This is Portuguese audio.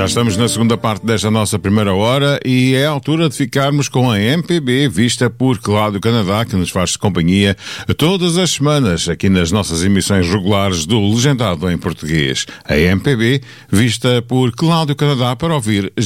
Já estamos na segunda parte desta nossa primeira hora e é a altura de ficarmos com a MPB, vista por Cláudio Canadá, que nos faz companhia todas as semanas aqui nas nossas emissões regulares do Legendado em Português. A MPB, vista por Cláudio Canadá, para ouvir